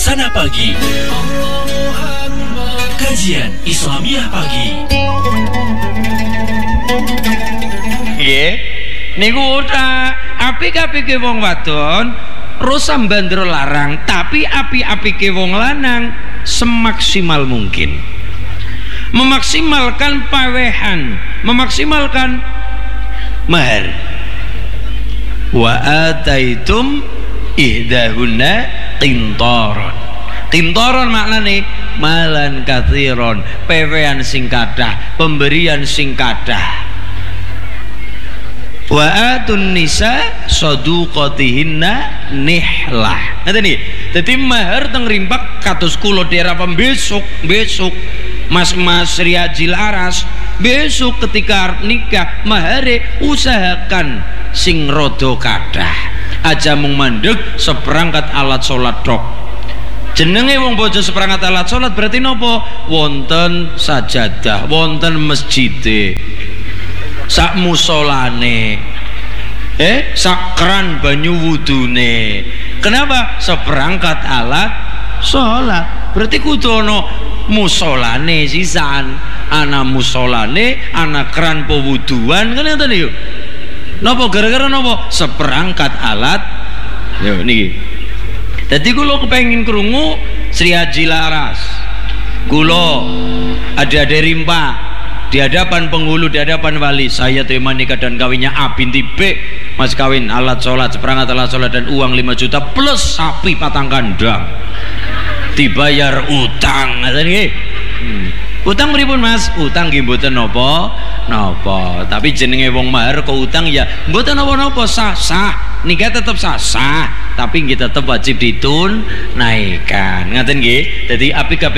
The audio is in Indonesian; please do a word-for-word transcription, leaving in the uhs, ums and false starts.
Suasana Pagi, kajian Islamiah pagi. Nggih, niku udah apik-apike wong wadon rusa bandro larang, tapi api-apike wong lanang semaksimal mungkin. Memaksimalkan pawehan, memaksimalkan mahar. Wa ataitum ihdahunna qintaron. Qintaron maknane malan katsiron, pewean sing kathah, pemberian sing kathah. Wa atun nisa saduqatihinna nihlah. Ngeten iki. Dadi mahar teng rimpak kados kula daerah pembesok, besok Mas-mas Riaji Laras besok ketika arep nikah mahare usahakan sing rada kathah. Aja mung mandeg seperangkat alat salat tok. Jenenge wong bojo seperangkat alat salat berarti nopo? Wonten sajadah, wonten masjide, sak musolane, eh sak keran banyu wudune. Kenapa? Seperangkat alat salat. Berarti kudu ana musolane sisan, ana musolane, ana keran pewuduan, kan ngoten niku. Napa gara-gara napa? Seperangkat alat. Yo niki. Dadi kula kepengin krungu Sri Haji Laras. Kula ada-ada rimpa di hadapan penghulu, di hadapan wali, saya terima nikah dan kawinnya A binti B, mas kawin alat sholat, seperangkat alat sholat dan uang lima juta plus sapi patang kandang, dibayar utang. hmm. Utang pripun mas? Utang nggih mboten napa napa, tapi jenenge wong mahar kok utang ya mboten napa-napa, sah-sah, nikah tetep sah-sah, tapi nggih tetep wajib ditunaikan. Ngaten nggih. Dadi apik